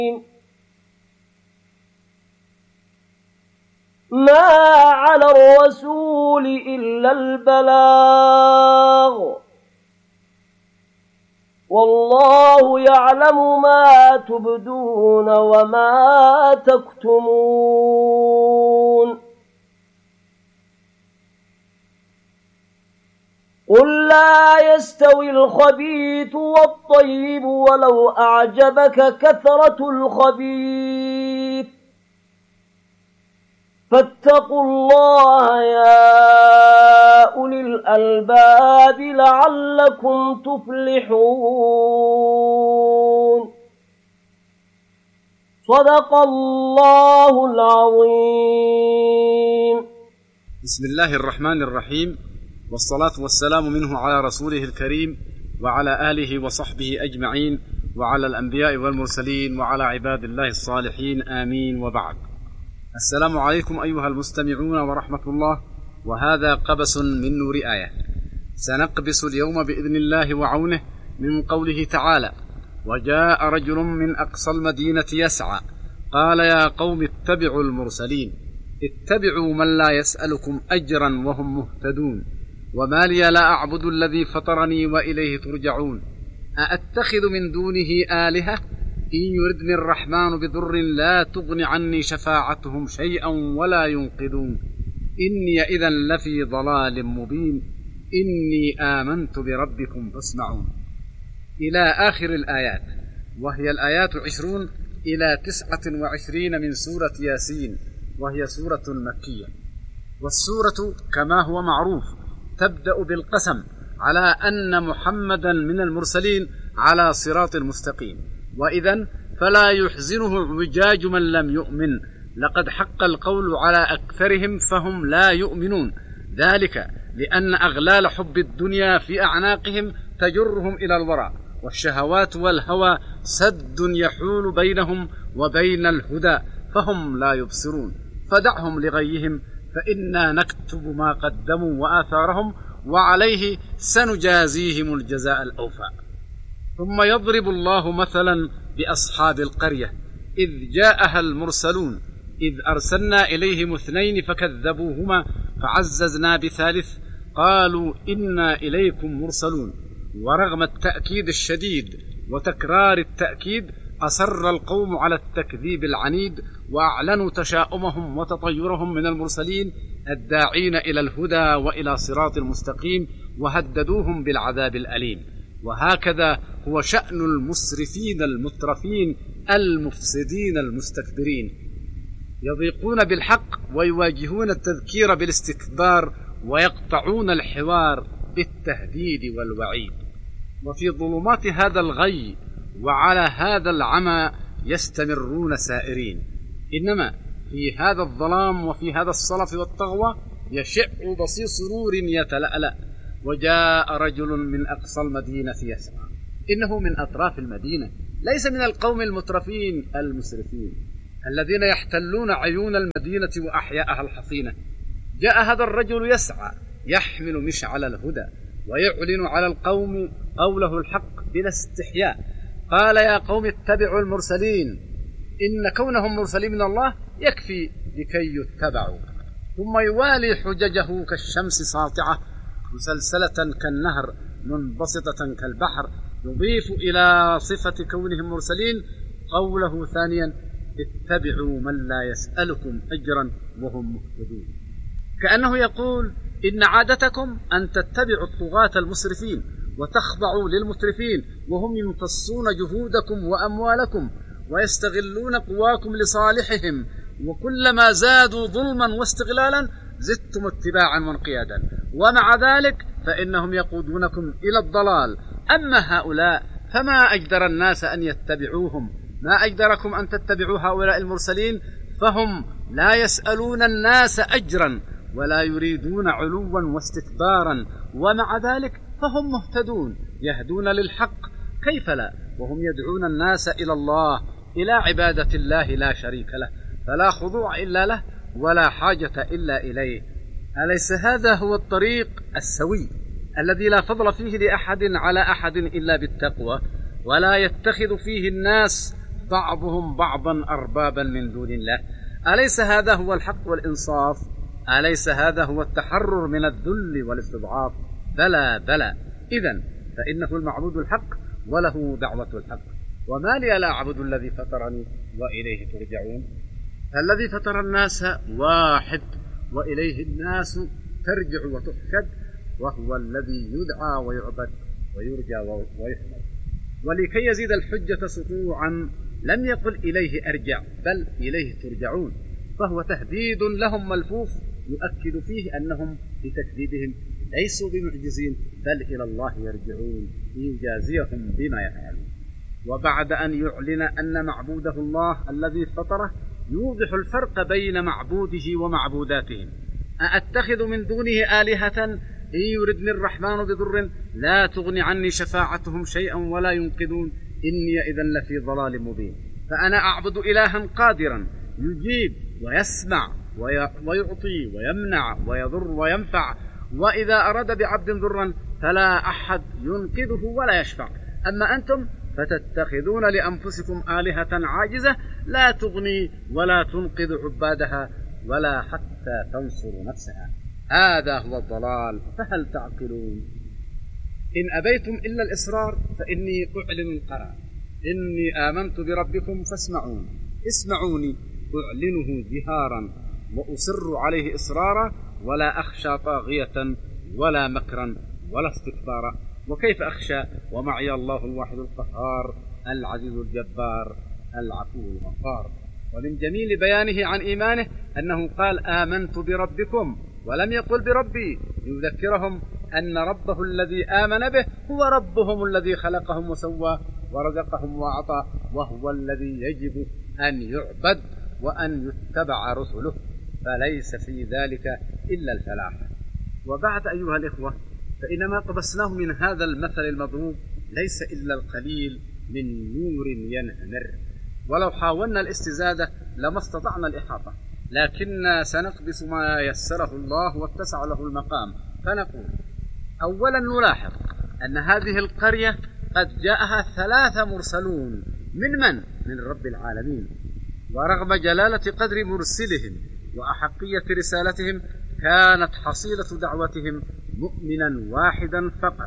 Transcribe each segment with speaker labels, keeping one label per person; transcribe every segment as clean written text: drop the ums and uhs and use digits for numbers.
Speaker 1: ما على الرسول إلا البلاغ والله يعلم ما تبدون وما تكتمون قل لا يستوي الخبيث والطيب ولو أعجبك كثرة الخبيث فاتقوا الله يا أولي الألباب لعلكم تفلحون صدق الله العظيم.
Speaker 2: بسم الله الرحمن الرحيم، والصلاة والسلام منه على رسوله الكريم وعلى آله وصحبه أجمعين وعلى الأنبياء والمرسلين وعلى عباد الله الصالحين، آمين. وبعد. السلام عليكم أيها المستمعون ورحمة الله، وهذا قبس من نور آية. سنقبس اليوم بإذن الله وعونه من قوله تعالى: وجاء رجل من أقصى المدينة يسعى قال يا قوم اتبعوا المرسلين. اتبعوا من لا يسألكم أجرا وهم مهتدون، وما لي لا أعبد الذي فطرني وإليه ترجعون. أأتخذ من دونه آلهة إن يردني الرحمن بضر لا تغن عني شفاعتهم شيئا ولا ينقذون. إني إذا لفي ضلال مبين. إني آمنت بربكم فاسمعون. إلى آخر الآيات، وهي الآيات 20 إلى 29 من سورة ياسين، وهي سورة مكية. والسورة كما هو معروف تبدأ بالقسم على أن محمدا من المرسلين على صراط مستقيم، وإذن فلا يحزنه اعوجاج من لم يؤمن، لقد حق القول على أكثرهم فهم لا يؤمنون، ذلك لأن أغلال حب الدنيا في أعناقهم تجرهم إلى الورع، والشهوات والهوى سد يحول بينهم وبين الهدى فهم لا يبصرون. فدعهم لغيهم فإنا نكتب ما قدموا وآثارهم وعليه سنجازيهم الجزاء الأوفى. ثم يضرب الله مثلا بأصحاب القرية إذ جاءها المرسلون إذ أرسلنا إليهم 2 فكذبوهما فعززنا ب3 قالوا إنا إليكم مرسلون. ورغم التأكيد الشديد وتكرار التأكيد أصر القوم على التكذيب العنيد، وأعلنوا تشاؤمهم وتطيرهم من المرسلين الداعين إلى الهدى وإلى صراط المستقيم، وهددوهم بالعذاب الأليم. وهكذا هو شأن المسرفين المترفين المفسدين المستكبرين، يضيقون بالحق ويواجهون التذكير بالاستكبار، ويقطعون الحوار بالتهديد والوعيد. وفي ظلمات هذا الغي وعلى هذا العمى يستمرون سائرين، إنما في هذا الظلام وفي هذا الصلف والطغوة يشع بصير سرور يتلألأ. وجاء رجل من أقصى المدينة يسعى، إنه من أطراف المدينة، ليس من القوم المترفين المسرفين الذين يحتلون عيون المدينة وأحياءها الحصينة. جاء هذا الرجل يسعى يحمل مشعل الهدى ويعلن على القوم قوله الحق بلا استحياء. قال يا قوم اتبعوا المرسلين، إن كونهم مرسلين من الله يكفي لكي يتبعوا. ثم يوالي حججه كالشمس ساطعة مسلسلة كالنهر منبسطة كالبحر، يضيف إلى صفة كونهم مرسلين قوله ثانيا اتبعوا من لا يسألكم أجرا وهم مهتدون، كأنه يقول إن عادتكم أن تتبعوا الطغاة المسرفين وتخضعوا للمترفين وهم يمتصون جهودكم وأموالكم ويستغلون قواكم لصالحهم، وكلما زادوا ظلما واستغلالا زدتم اتباعا وانقيادا، ومع ذلك فإنهم يقودونكم إلى الضلال. أما هؤلاء فما أجدر الناس أن يتبعوهم، ما أجدركم أن تتبعوا هؤلاء المرسلين، فهم لا يسألون الناس أجرا ولا يريدون علوا واستكبارا، ومع ذلك فهم مهتدون يهدون للحق. كيف لا وهم يدعون الناس إلى الله، إلى عبادة الله لا شريك له، فلا خضوع إلا له ولا حاجة إلا إليه. أليس هذا هو الطريق السوي الذي لا فضل فيه لأحد على أحد إلا بالتقوى، ولا يتخذ فيه الناس بعضهم بعضا أربابا من دون الله. أليس هذا هو الحق والإنصاف؟ أليس هذا هو التحرر من الذل والاستضعاف؟ بلى بلى. إذن فإنه المعبود الحق وله دعوة الحق. وما لي لا أعبد الذي فطرني وإليه ترجعون. الذي فطر الناس واحد وإليه الناس ترجع وتحشد، وهو الذي يدعى ويعبد ويرجى ويحمد. ولكي يزيد الحجة سطوعا لم يقل إليه أرجع، بل إليه ترجعون، فهو تهديد لهم ملفوف يؤكد فيه أنهم بتكذيبهم ليسوا بمعجزين، بل إلى الله يرجعون ليجازيهم بما يفعلون. وبعد أن يعلن أن معبوده الله الذي فطره، يوضح الفرق بين معبوده ومعبوداتهم. أأتخذ من دونه آلهة إن يردني الرحمن بضر لا تغني عني شفاعتهم شيئا ولا ينقذون إني إذن لفي ضلال مبين. فأنا أعبد إلها قادرا يجيب ويسمع ويعطي ويمنع ويضر وينفع، وإذا أراد بعبد ضرا فلا أحد ينقذه ولا يشفع. أما أنتم فتتخذون لأنفسكم آلهة عاجزة لا تغني ولا تنقذ عبادها ولا حتى تنصر نفسها. هذا هو الضلال، فهل تعقلون؟ إن أبيتم إلا الإصرار فإني أعلن القرار. إني آمنت بربكم فاسمعون. اسمعوني أعلنه جهارا وأصر عليه إصرارا، ولا أخشى طاغية ولا مكرا ولا استكبارا. وكيف أخشى ومعي الله الواحد القهار العزيز الجبار العفو الغفار. ومن جميل بيانه عن إيمانه أنه قال آمنت بربكم ولم يقل بربي، ليذكرهم أن ربه الذي آمن به هو ربهم الذي خلقهم وسوى ورزقهم وأعطى، وهو الذي يجب أن يعبد وأن يتبع رسله، فليس في ذلك إلا الفلاح. وبعد أيها الإخوة، فإنما قبسناه من هذا المثل المضروب ليس إلا القليل من نور ينهمر، ولو حاولنا الاستزادة لما استطعنا الإحاطة، لكن سنقبس ما يسره الله واتسع له المقام. فنقول أولا نلاحظ أن هذه القرية قد جاءها 3 مرسلون من رب العالمين، ورغم جلالة قدر مرسلهم وأحقية رسالتهم كانت حصيلة دعوتهم مؤمنا واحدا فقط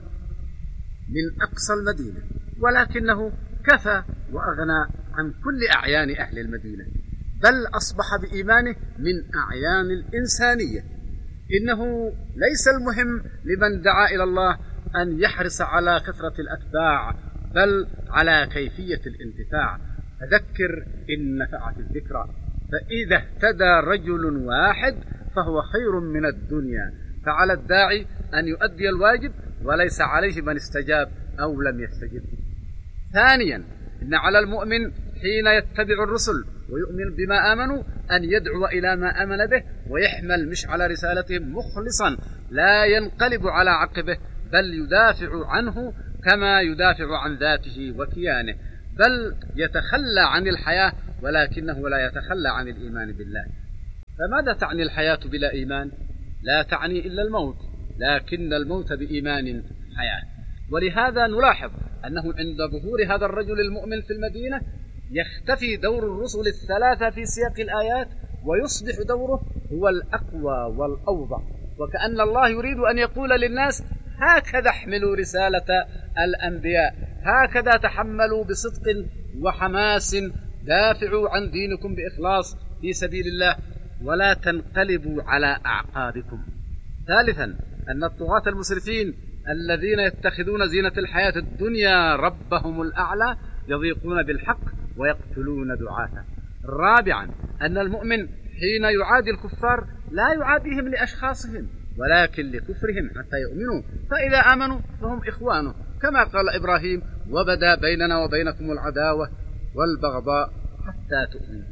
Speaker 2: من أقصى المدينة، ولكنه كفى وأغنى عن كل أعيان أهل المدينة، بل أصبح بإيمانه من أعيان الإنسانية. إنه ليس المهم لمن دعا إلى الله أن يحرص على كثرة الأتباع، بل على كيفية الانتفاع. فذكر إن نفعت الذكرى، فإذا اهتدى رجل واحد فهو خير من الدنيا. فعلى الداعي أن يؤدي الواجب وليس عليه من استجاب أو لم يستجب. ثانيا إن على المؤمن حين يتبع الرسل ويؤمن بما آمنوا أن يدعو إلى ما آمن به ويحمل مشعل رسالتهم مخلصا لا ينقلب على عقبه، بل يدافع عنه كما يدافع عن ذاته وكيانه، بل يتخلى عن الحياة ولكنه لا يتخلى عن الإيمان بالله. فماذا تعني الحياة بلا إيمان؟ لا تعني إلا الموت، لكن الموت بإيمان حياة. ولهذا نلاحظ أنه عند ظهور هذا الرجل المؤمن في المدينة يختفي دور الرسل ال3 في سياق الآيات، ويصبح دوره هو الأقوى والأوضح، وكأن الله يريد أن يقول للناس هكذا احملوا رسالة الأنبياء، هكذا تحملوا بصدق وحماس، دافعوا عن دينكم بإخلاص في سبيل الله ولا تنقلبوا على أعقابكم. ثالثا أن الطغاة المسرفين الذين يتخذون زينة الحياة الدنيا ربهم الأعلى يضيقون بالحق ويقتلون دعاته. رابعا أن المؤمن حين يعادي الكفار لا يعاديهم لأشخاصهم ولكن لكفرهم حتى يؤمنوا، فإذا آمنوا فهم إخوانه، كما قال إبراهيم وبدا بيننا وبينكم العداوة والبغضاء حتى تؤمنوا.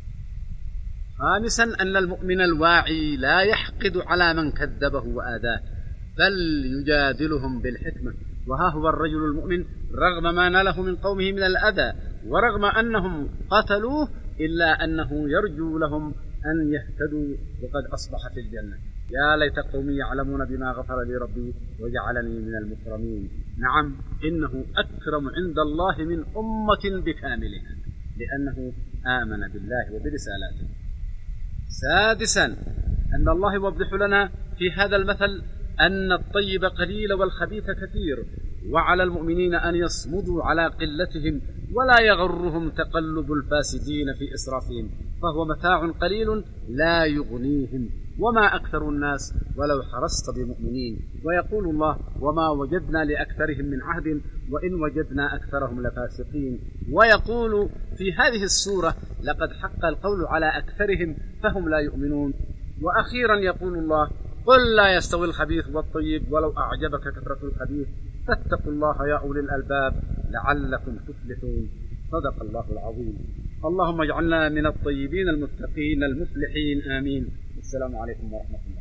Speaker 2: خامسا أن المؤمن الواعي لا يحقد على من كذبه وآذاه، بل يجادلهم بالحكمة. وها هو الرجل المؤمن رغم ما ناله من قومه من الأذى ورغم أنهم قتلوه إلا أنه يرجو لهم أن يهتدوا وقد أصبح في الجنة. يا ليت قومي يعلمون بما غفر لي ربي وجعلني من المكرمين. نعم إنه أكرم عند الله من أمة بكاملها. لأنه آمن بالله وبرسالاته. سادسا أن الله يوضح لنا في هذا المثل أن الطيب قليل والخبيث كثير، وعلى المؤمنين أن يصمدوا على قلتهم ولا يغرهم تقلب الفاسدين في إسرافهم، فهو متاع قليل لا يغنيهم، وما أكثر الناس ولو حرصت بمؤمنين. ويقول الله: وما وجدنا لأكثرهم من عهد وإن وجدنا أكثرهم لفاسقين. ويقول في هذه السورة: لقد حق القول على أكثرهم فهم لا يؤمنون. وأخيرا يقول الله: قل لا يستوي الخبيث والطيب ولو أعجبك كثرة الخبيث فاتقوا الله يا أولي الألباب لعلكم تفلحون. صدق الله العظيم. اللهم اجعلنا من الطيبين المتقين المفلحين، آمين. السلام عليكم ورحمة الله.